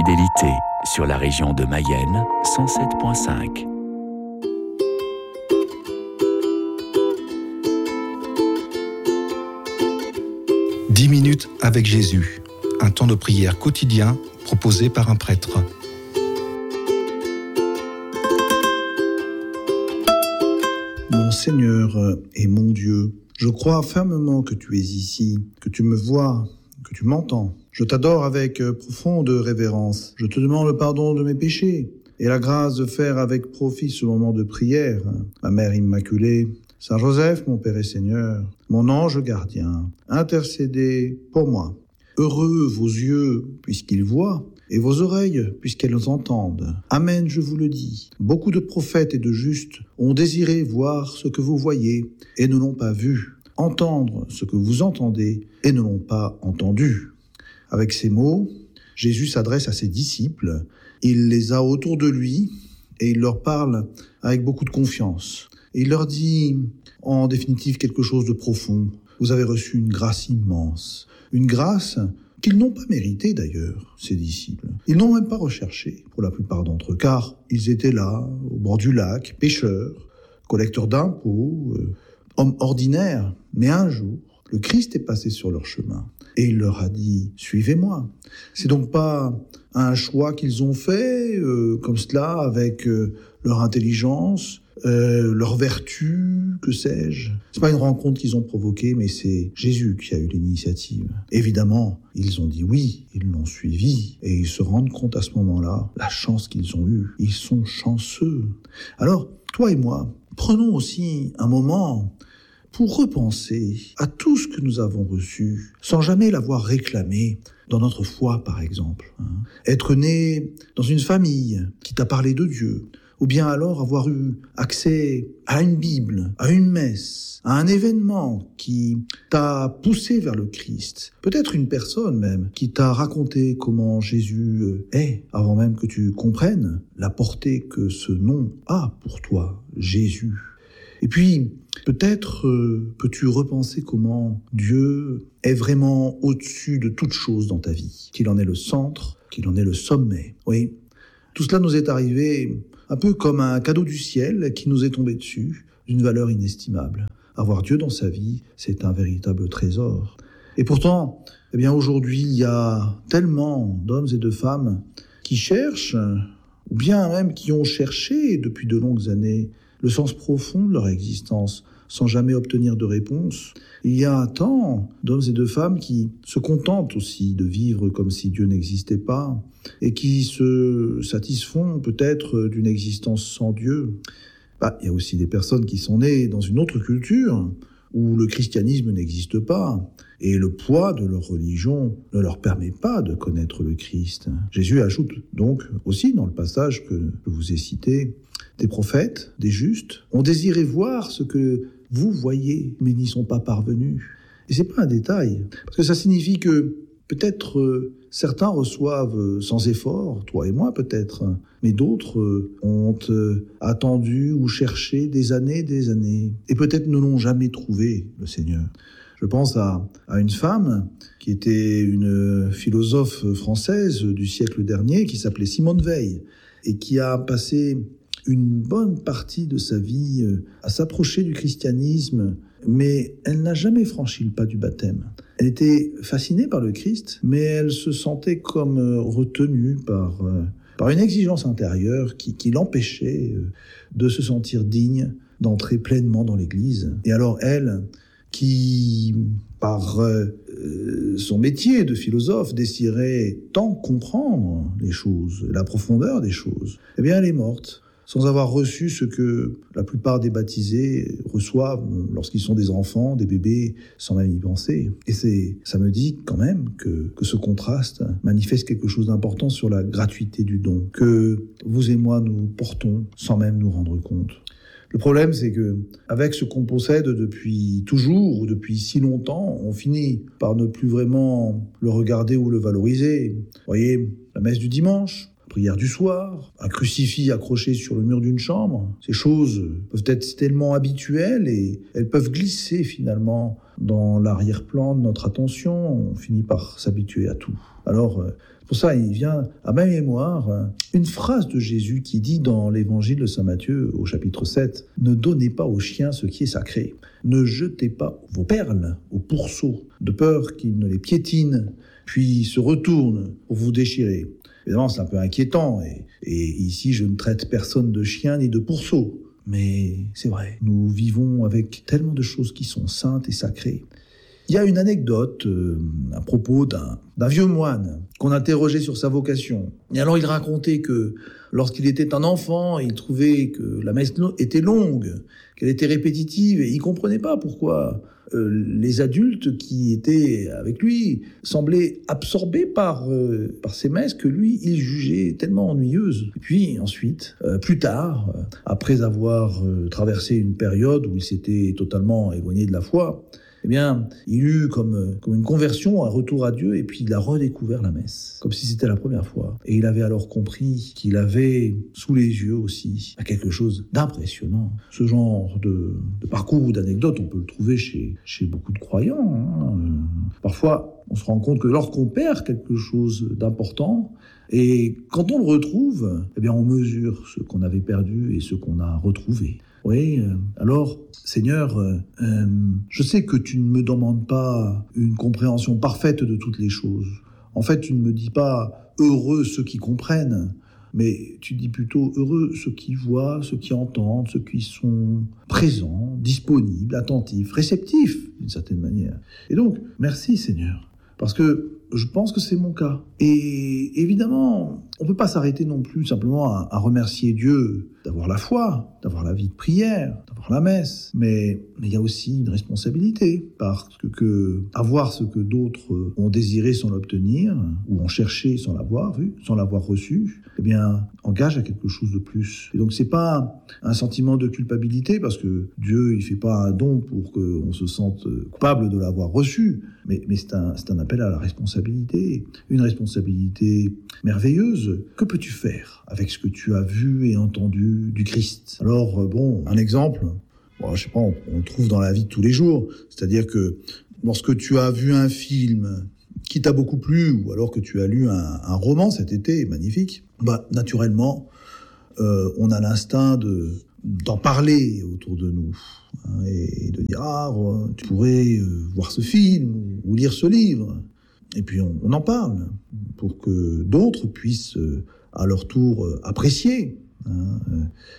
fidélité sur la région de Mayenne 107.5. « 10 minutes avec Jésus », un temps de prière quotidien proposé par un prêtre. Mon Seigneur et mon Dieu, je crois fermement que tu es ici, que tu me vois, que tu m'entends. Je t'adore avec profonde révérence. Je te demande le pardon de mes péchés et la grâce de faire avec profit ce moment de prière. Ma Mère Immaculée, Saint Joseph, mon Père et Seigneur, mon ange gardien, intercédez pour moi. Heureux vos yeux puisqu'ils voient et vos oreilles puisqu'elles entendent. Amen, je vous le dis. Beaucoup de prophètes et de justes ont désiré voir ce que vous voyez et ne l'ont pas vu, entendre ce que vous entendez et ne l'ont pas entendu. Avec ces mots, Jésus s'adresse à ses disciples. Il les a autour de lui et il leur parle avec beaucoup de confiance. Et il leur dit en définitive quelque chose de profond. Vous avez reçu une grâce immense, une grâce qu'ils n'ont pas méritée d'ailleurs, ces disciples. Ils n'ont même pas recherché pour la plupart d'entre eux, car ils étaient là, au bord du lac, pêcheurs, collecteurs d'impôts, hommes ordinaires. Mais un jour, le Christ est passé sur leur chemin et il leur a dit « Suivez-moi ». C'est donc pas un choix qu'ils ont fait comme cela avec leur intelligence, leur vertu, que sais-je. C'est pas une rencontre qu'ils ont provoquée, mais c'est Jésus qui a eu l'initiative. Évidemment, ils ont dit oui, ils l'ont suivi, et ils se rendent compte à ce moment-là, la chance qu'ils ont eue. Ils sont chanceux. Alors, toi et moi, prenons aussi un moment pour repenser à tout ce que nous avons reçu, sans jamais l'avoir réclamé, dans notre foi par exemple. Être né dans une famille qui t'a parlé de Dieu, ou bien alors avoir eu accès à une Bible, à une messe, à un événement qui t'a poussé vers le Christ. Peut-être une personne même qui t'a raconté comment Jésus est, avant même que tu comprennes la portée que ce nom a pour toi, Jésus. Et puis, peut-être peux-tu repenser comment Dieu est vraiment au-dessus de toute chose dans ta vie, qu'il en est le centre, qu'il en est le sommet. Oui, tout cela nous est arrivé un peu comme un cadeau du ciel qui nous est tombé dessus, d'une valeur inestimable. Avoir Dieu dans sa vie, c'est un véritable trésor. Et pourtant, aujourd'hui, il y a tellement d'hommes et de femmes qui cherchent, ou bien même qui ont cherché depuis de longues années, le sens profond de leur existence, sans jamais obtenir de réponse. Il y a tant d'hommes et de femmes qui se contentent aussi de vivre comme si Dieu n'existait pas, et qui se satisfont peut-être d'une existence sans Dieu. Il y a aussi des personnes qui sont nées dans une autre culture, où le christianisme n'existe pas, et le poids de leur religion ne leur permet pas de connaître le Christ. Jésus ajoute donc aussi dans le passage que je vous ai cité, des prophètes, des justes, ont désiré voir ce que vous voyez, mais n'y sont pas parvenus. Et c'est pas un détail, parce que ça signifie que peut-être certains reçoivent sans effort, toi et moi peut-être, mais d'autres ont attendu ou cherché des années, et peut-être ne l'ont jamais trouvé, le Seigneur. Je pense à une femme qui était une philosophe française du siècle dernier, qui s'appelait Simone Veil, et qui a passé une bonne partie de sa vie à s'approcher du christianisme, mais elle n'a jamais franchi le pas du baptême. Elle était fascinée par le Christ, mais elle se sentait comme retenue par une exigence intérieure qui l'empêchait de se sentir digne d'entrer pleinement dans l'Église. Et alors elle, qui par son métier de philosophe désirait tant comprendre les choses, la profondeur des choses, elle est morte, sans avoir reçu ce que la plupart des baptisés reçoivent lorsqu'ils sont des enfants, des bébés, sans même y penser. Et ça me dit quand même que ce contraste manifeste quelque chose d'important sur la gratuité du don, que vous et moi nous portons sans même nous rendre compte. Le problème, c'est que avec ce qu'on possède depuis toujours ou depuis si longtemps, on finit par ne plus vraiment le regarder ou le valoriser. Vous voyez, la messe du dimanche, prière du soir, un crucifix accroché sur le mur d'une chambre. Ces choses peuvent être tellement habituelles et elles peuvent glisser finalement dans l'arrière-plan de notre attention. On finit par s'habituer à tout. Alors, pour ça, il vient à ma mémoire une phrase de Jésus qui dit dans l'évangile de Saint Matthieu au chapitre 7, « Ne donnez pas aux chiens ce qui est sacré. Ne jetez pas vos perles aux pourceaux, de peur qu'ils ne les piétinent, puis se retournent pour vous déchirer. » Évidemment, c'est un peu inquiétant, et ici, je ne traite personne de chien ni de pourceau. Mais c'est vrai, nous vivons avec tellement de choses qui sont saintes et sacrées. Il y a une anecdote à propos d'un vieux moine qu'on interrogeait sur sa vocation. Et alors il racontait que lorsqu'il était un enfant, il trouvait que la messe était longue, qu'elle était répétitive, et il comprenait pas pourquoi les adultes qui étaient avec lui semblaient absorbés par ces messes que lui, il jugeait tellement ennuyeuses. Et puis ensuite, plus tard, après avoir traversé une période où il s'était totalement éloigné de la foi, eh bien, il eut comme une conversion, un retour à Dieu, et puis il a redécouvert la messe, comme si c'était la première fois. Et il avait alors compris qu'il avait sous les yeux aussi quelque chose d'impressionnant. Ce genre de parcours ou d'anecdote, on peut le trouver chez beaucoup de croyants. Parfois, on se rend compte que lorsqu'on perd quelque chose d'important, et quand on le retrouve, eh bien, on mesure ce qu'on avait perdu et ce qu'on a retrouvé. Oui, alors, Seigneur, je sais que tu ne me demandes pas une compréhension parfaite de toutes les choses. En fait, tu ne me dis pas « heureux ceux qui comprennent », mais tu dis plutôt « heureux ceux qui voient, ceux qui entendent, ceux qui sont présents, disponibles, attentifs, réceptifs, d'une certaine manière. » Et donc, merci Seigneur, parce que je pense que c'est mon cas. Et évidemment, on ne peut pas s'arrêter non plus simplement à remercier Dieu d'avoir la foi, d'avoir la vie de prière, d'avoir la messe. Mais il y a aussi une responsabilité, parce que avoir ce que d'autres ont désiré sans l'obtenir, ou ont cherché sans l'avoir vu, sans l'avoir reçu, eh bien, engage à quelque chose de plus. Et donc, c'est pas un sentiment de culpabilité, parce que Dieu, il fait pas un don pour qu'on se sente coupable de l'avoir reçu, mais c'est un appel à la responsabilité, une responsabilité merveilleuse. Que peux-tu faire avec ce que tu as vu et entendu du Christ ? Alors, un exemple, je sais pas, on le trouve dans la vie de tous les jours, c'est-à-dire que lorsque tu as vu un film qui t'a beaucoup plu, ou alors que tu as lu un roman cet été, magnifique, naturellement, on a l'instinct d'en parler autour de nous, et de dire « tu pourrais voir ce film ou lire ce livre ». Et puis on en parle pour que d'autres puissent à leur tour apprécier.